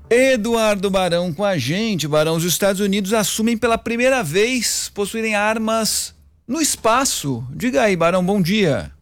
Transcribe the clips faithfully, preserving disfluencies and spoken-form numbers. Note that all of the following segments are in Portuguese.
Eduardo Barão com a gente. Barão, os Estados Unidos assumem pela primeira vez possuírem armas no espaço. Diga aí, Barão, bom dia.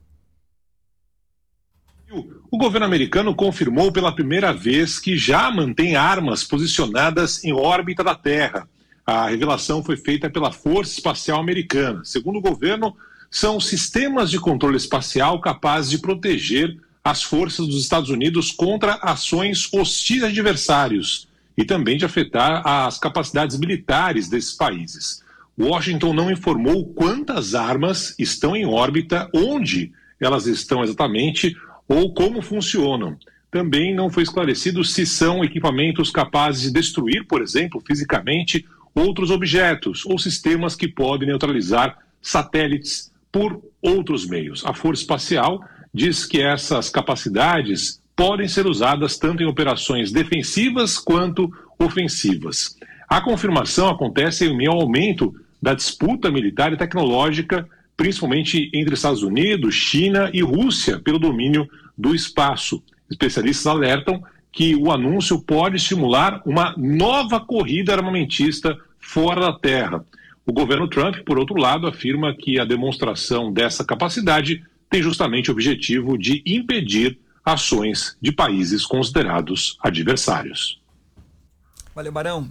O governo americano confirmou pela primeira vez que já mantém armas posicionadas em órbita da Terra. A revelação foi feita pela Força Espacial Americana. Segundo o governo, são sistemas de controle espacial capazes de proteger as forças dos Estados Unidos contra ações hostis a adversários e também de afetar as capacidades militares desses países. Washington não informou quantas armas estão em órbita, onde elas estão exatamente ou como funcionam. Também não foi esclarecido se são equipamentos capazes de destruir, por exemplo, fisicamente, outros objetos ou sistemas que podem neutralizar satélites por outros meios. A Força Espacial diz que essas capacidades podem ser usadas tanto em operações defensivas quanto ofensivas. A confirmação acontece em meio ao aumento da disputa militar e tecnológica, principalmente entre Estados Unidos, China e Rússia, pelo domínio do espaço. Especialistas alertam que o anúncio pode estimular uma nova corrida armamentista fora da Terra. O governo Trump, por outro lado, afirma que a demonstração dessa capacidade tem justamente o objetivo de impedir ações de países considerados adversários. Valeu, Barão.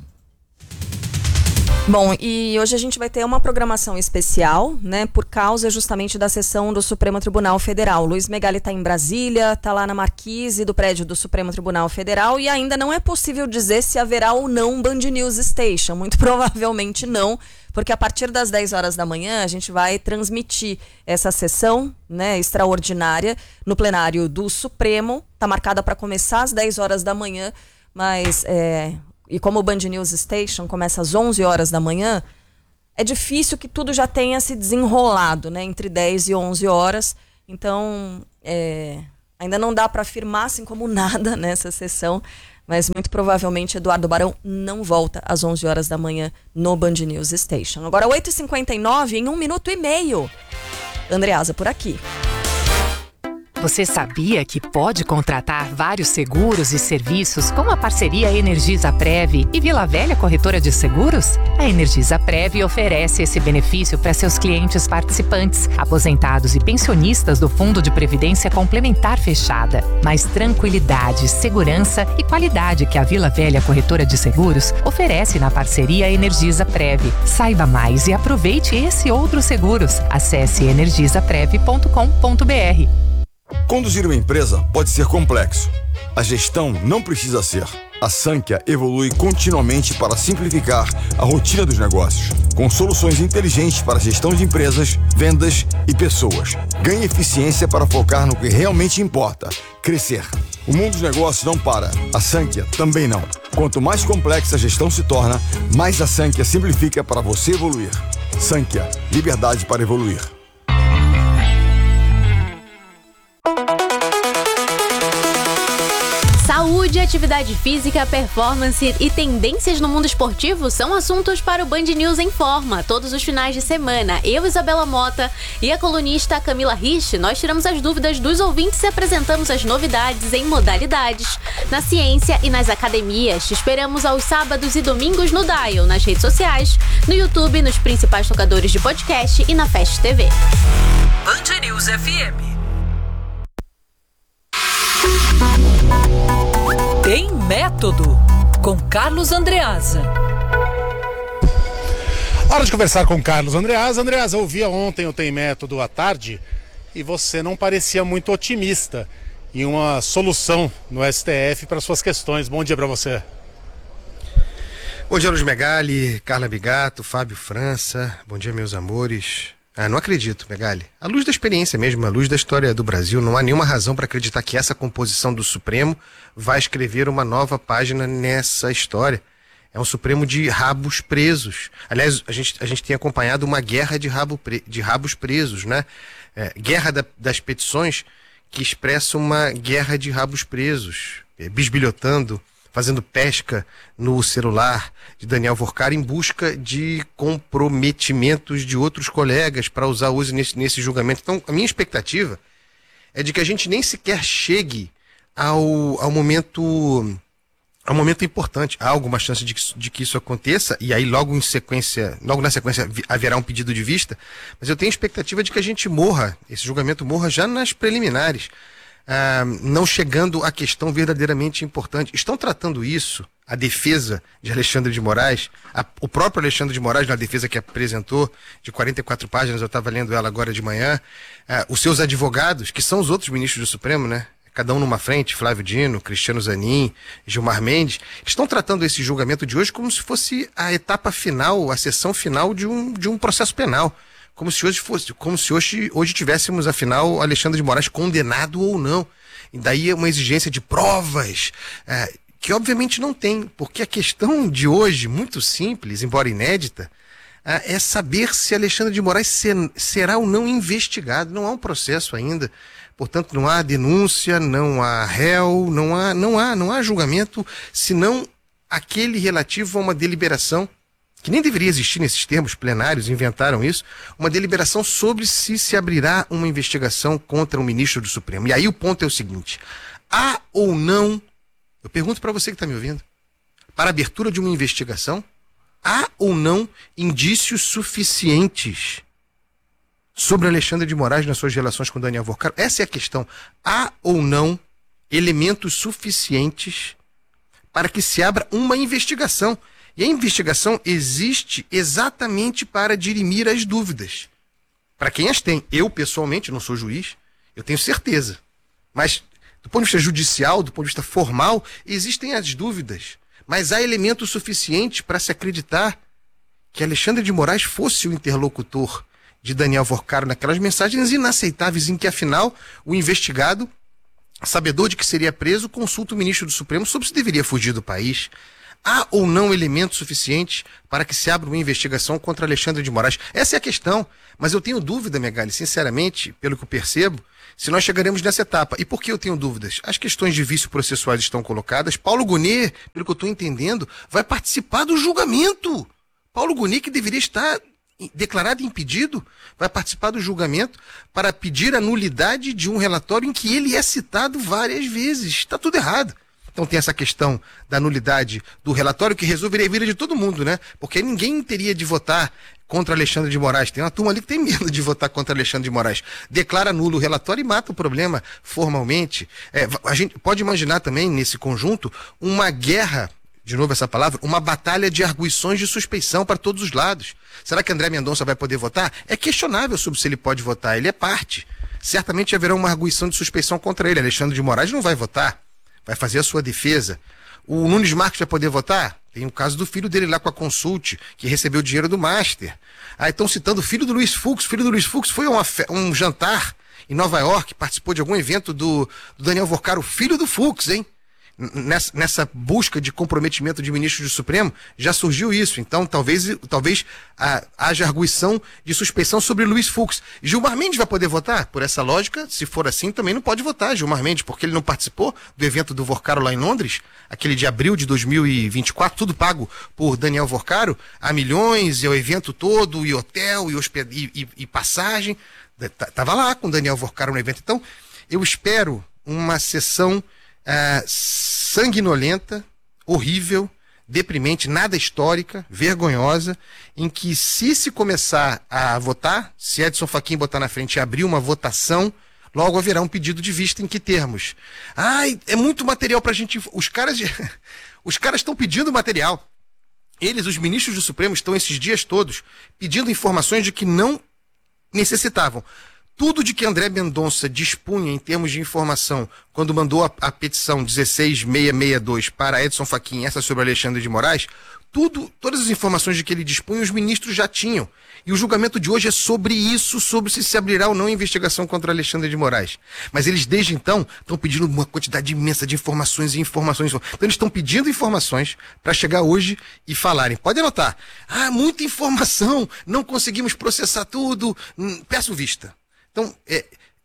Bom, e hoje a gente vai ter uma programação especial, né, por causa justamente da sessão do Supremo Tribunal Federal. Luiz Megali está em Brasília, está lá na marquise do prédio do Supremo Tribunal Federal e ainda não é possível dizer se haverá ou não Band News Station. Muito provavelmente não, porque a partir das dez horas da manhã a gente vai transmitir essa sessão, né, extraordinária no plenário do Supremo. Está marcada para começar às dez horas da manhã, mas... É... E como o Band News Station começa às onze horas da manhã, é difícil que tudo já tenha se desenrolado, né? Entre dez e onze horas. Então, é, ainda não dá para afirmar assim como nada nessa sessão, mas muito provavelmente Eduardo Barão não volta às onze horas da manhã no Band News Station. Agora, oito e cinquenta e nove, em um minuto e meio. Andreasa por aqui. Você sabia que pode contratar vários seguros e serviços com a parceria Energisa Prev e Vila Velha Corretora de Seguros? A Energisa Prev oferece esse benefício para seus clientes participantes, aposentados e pensionistas do Fundo de Previdência Complementar Fechada. Mais tranquilidade, segurança e qualidade que a Vila Velha Corretora de Seguros oferece na parceria Energisa Prev. Saiba mais e aproveite esse e outros seguros. Acesse energisa prev ponto com ponto b r. Conduzir uma empresa pode ser complexo. A gestão não precisa ser. A Sankhya evolui continuamente para simplificar a rotina dos negócios, com soluções inteligentes para a gestão de empresas, vendas e pessoas. Ganhe eficiência para focar no que realmente importa: crescer. O mundo dos negócios não para. A Sankhya também não. Quanto mais complexa a gestão se torna, mais a Sankhya simplifica para você evoluir. Sankhya, liberdade para evoluir. Saúde, atividade física, performance e tendências no mundo esportivo são assuntos para o Band News em Forma. Todos os finais de semana, eu, Isabela Mota e a colunista Camila Rich, nós tiramos as dúvidas dos ouvintes e apresentamos as novidades em modalidades, na ciência e nas academias. Te esperamos aos sábados e domingos no Dial, nas redes sociais, no YouTube, nos principais tocadores de podcast e na Fast T V. Band News F M. Tem Método, com Carlos Andreasa. Hora de conversar com Carlos Andreasa. Andreasa, eu ouvia ontem o Tem Método à tarde e você não parecia muito otimista em uma solução no S T F para suas questões. Bom dia para você. Bom dia, Luiz Megali, Carla Bigato, Fábio França. Bom dia, meus amores. Ah, não acredito, Megali. À luz da experiência mesmo, à luz da história do Brasil, não há nenhuma razão para acreditar que essa composição do Supremo vai escrever uma nova página nessa história. É um Supremo de rabos presos. Aliás, a gente, a gente tem acompanhado uma guerra de, rabo pre, de rabos presos, né? É, guerra da, das petições que expressa uma guerra de rabos presos, é, bisbilhotando, fazendo pesca no celular de Daniel Vorcar em busca de comprometimentos de outros colegas para usar uso nesse, nesse julgamento. Então, a minha expectativa é de que a gente nem sequer chegue ao, ao momento é um momento importante. Há alguma chance de que, de que isso aconteça, e aí logo em sequência, logo na sequência haverá um pedido de vista, mas eu tenho expectativa de que a gente morra, esse julgamento morra já nas preliminares, ah, não chegando à questão verdadeiramente importante. Estão tratando isso, a defesa de Alexandre de Moraes, a, o próprio Alexandre de Moraes, na defesa que apresentou, de quarenta e quatro páginas, eu estava lendo ela agora de manhã, ah, os seus advogados, que são os outros ministros do Supremo, né? Cada um numa frente, Flávio Dino, Cristiano Zanin, Gilmar Mendes, estão tratando esse julgamento de hoje como se fosse a etapa final, a sessão final de um, de um processo penal. Como se hoje fosse, como se hoje, hoje tivéssemos, afinal, Alexandre de Moraes condenado ou não. E daí é uma exigência de provas, é, que obviamente não tem, porque a questão de hoje, muito simples, embora inédita, é, é saber se Alexandre de Moraes ser, será ou não investigado. Não há um processo ainda. Portanto, não há denúncia, não há réu, não há, não há, não há julgamento, senão aquele relativo a uma deliberação, que nem deveria existir nesses termos plenários, inventaram isso, uma deliberação sobre se se abrirá uma investigação contra um ministro do Supremo. E aí o ponto é o seguinte: há ou não, eu pergunto para você que está me ouvindo, para a abertura de uma investigação, há ou não indícios suficientes sobre Alexandre de Moraes nas suas relações com Daniel Vorcaro? Essa é a questão. Há ou não elementos suficientes para que se abra uma investigação? E a investigação existe exatamente para dirimir as dúvidas. Para quem as tem. Eu, pessoalmente, não sou juiz, eu tenho certeza. Mas, do ponto de vista judicial, do ponto de vista formal, existem as dúvidas. Mas há elementos suficientes para se acreditar que Alexandre de Moraes fosse o interlocutor de Daniel Vorcaro naquelas mensagens inaceitáveis em que, afinal, o investigado, sabedor de que seria preso, consulta o ministro do Supremo sobre se deveria fugir do país. Há ou não elementos suficientes para que se abra uma investigação contra Alexandre de Moraes? Essa é a questão. Mas eu tenho dúvida, Megali, sinceramente, pelo que eu percebo, se nós chegaremos nessa etapa. E por que eu tenho dúvidas? As questões de vício processuais estão colocadas. Paulo Gonet, pelo que eu estou entendendo, vai participar do julgamento. Paulo Gonet, que deveria estar declarado impedido, vai participar do julgamento para pedir a nulidade de um relatório em que ele é citado várias vezes. Está tudo errado. Então tem essa questão da nulidade do relatório que resolveria a vida de todo mundo, né? Porque ninguém teria de votar contra Alexandre de Moraes. Tem uma turma ali que tem medo de votar contra Alexandre de Moraes. Declara nulo o relatório e mata o problema formalmente. É, a gente pode imaginar também, nesse conjunto, uma guerra, de novo essa palavra, uma batalha de arguições de suspeição para todos os lados. Será que André Mendonça vai poder votar? É questionável sobre se ele pode votar, ele é parte. Certamente haverá uma arguição de suspeição contra ele. Alexandre de Moraes não vai votar, vai fazer a sua defesa. O Nunes Marques vai poder votar? Tem o caso do filho dele lá com a Consult, que recebeu dinheiro do Master. Ah, estão citando o filho do Luiz Fux. O filho do Luiz Fux foi uma, um jantar em Nova York, participou de algum evento do, do Daniel Vorcaro, filho do Fux, hein? Nessa, nessa busca de comprometimento de ministro do Supremo, já surgiu isso. Então, talvez, talvez ah, haja arguição de suspeição sobre Luiz Fux. Gilmar Mendes vai poder votar? Por essa lógica, se for assim, também não pode votar Gilmar Mendes, porque ele não participou do evento do Vorcaro lá em Londres, aquele de abril de dois mil e vinte e quatro, tudo pago por Daniel Vorcaro, a milhões, e o evento todo, e hotel, e, hosped... e, e, e passagem. Estava lá com Daniel Vorcaro no evento. Então, eu espero uma sessão Uh, sanguinolenta, horrível, deprimente, nada histórica, vergonhosa, em que se se começar a votar, se Edson Fachin botar na frente e abrir uma votação, logo haverá um pedido de vista em que termos. Ai, é muito material pra gente... Os caras os caras estão pedindo material. Eles, os ministros do Supremo, estão esses dias todos pedindo informações de que não necessitavam. Tudo de que André Mendonça dispunha em termos de informação quando mandou a, a petição dezesseis mil seiscentos e sessenta e dois para Edson Fachin, essa sobre Alexandre de Moraes, tudo, todas as informações de que ele dispunha, os ministros já tinham. E o julgamento de hoje é sobre isso, sobre se se abrirá ou não a investigação contra Alexandre de Moraes. Mas eles, desde então, estão pedindo uma quantidade imensa de informações e informações. Então eles estão pedindo informações para chegar hoje e falarem. Pode anotar. Ah, muita informação, não conseguimos processar tudo, peço vista. Então, é,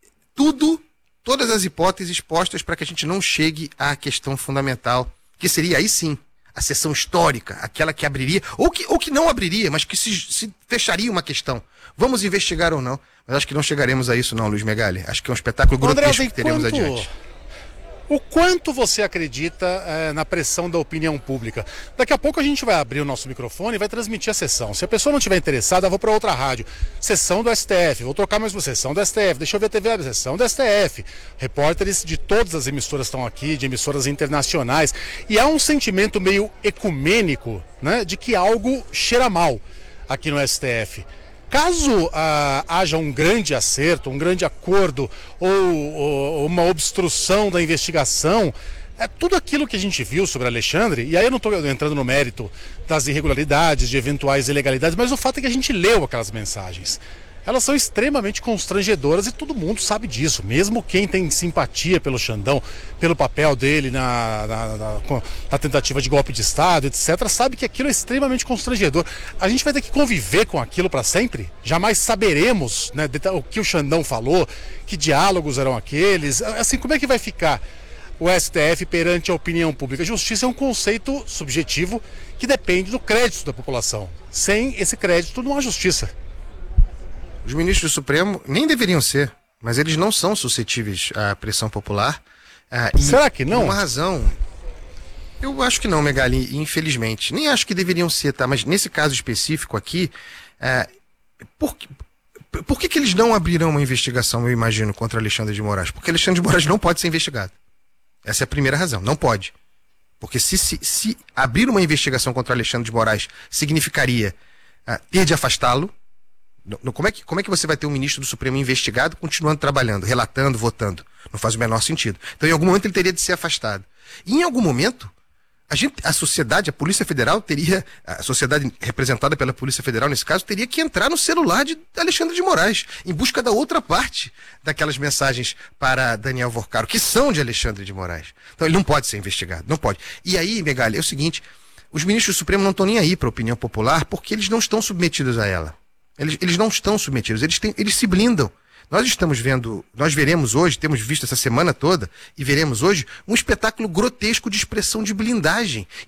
tudo, todas as hipóteses postas para que a gente não chegue à questão fundamental, que seria aí sim a sessão histórica, aquela que abriria, ou que, ou que não abriria, mas que se, se fecharia uma questão. Vamos investigar ou não? Mas acho que não chegaremos a isso não, Luiz Megali. Acho que é um espetáculo grotesco que teremos quanto, adiante. O quanto você acredita é, na pressão da opinião pública? Daqui a pouco a gente vai abrir o nosso microfone e vai transmitir a sessão. Se a pessoa não estiver interessada, eu vou para outra rádio. Sessão do S T F, vou trocar mais uma sessão do S T F. Deixa eu ver a T V, a sessão do S T F. Repórteres de todas as emissoras estão aqui, de emissoras internacionais. E há um sentimento meio ecumênico, né, de que algo cheira mal aqui no S T F. Caso ah, haja um grande acerto, um grande acordo ou, ou uma obstrução da investigação, é tudo aquilo que a gente viu sobre Alexandre, e aí eu não estou entrando no mérito das irregularidades, de eventuais ilegalidades, mas o fato é que a gente leu aquelas mensagens. Elas são extremamente constrangedoras e todo mundo sabe disso, mesmo quem tem simpatia pelo Xandão, pelo papel dele na, na, na, na tentativa de golpe de Estado, etcétera, sabe que aquilo é extremamente constrangedor. A gente vai ter que conviver com aquilo para sempre? Jamais saberemos, né, o que o Xandão falou, que diálogos eram aqueles, assim, como é que vai ficar o S T F perante a opinião pública? Justiça é um conceito subjetivo que depende do crédito da população. Sem esse crédito não há justiça. Os ministros do Supremo nem deveriam ser, mas eles não são suscetíveis à pressão popular. Ah, Será que não? Por uma razão. Eu acho que não, Megali, infelizmente. Nem acho que deveriam ser, tá? Mas nesse caso específico aqui, ah, por, por que, que eles não abrirão uma investigação, eu imagino, contra Alexandre de Moraes? Porque Alexandre de Moraes não pode ser investigado. Essa é a primeira razão, não pode. Porque se, se, se abrir uma investigação contra Alexandre de Moraes significaria ah, ter de afastá-lo. Como é, que, como é que você vai ter um ministro do Supremo investigado continuando trabalhando, relatando, votando? Não faz o menor sentido. Então, em algum momento, ele teria de ser afastado. E, em algum momento, a, gente, a sociedade, a Polícia Federal teria, a sociedade representada pela Polícia Federal, nesse caso, teria que entrar no celular de Alexandre de Moraes, em busca da outra parte daquelas mensagens para Daniel Vorcaro, que são de Alexandre de Moraes. Então, ele não pode ser investigado, não pode. E aí, Megali, é o seguinte, os ministros do Supremo não estão nem aí para a opinião popular, porque eles não estão submetidos a ela. Eles, eles não estão submetidos, eles, têm, eles se blindam. Nós estamos vendo, nós veremos hoje, temos visto essa semana toda, e veremos hoje, um espetáculo grotesco de expressão de blindagem.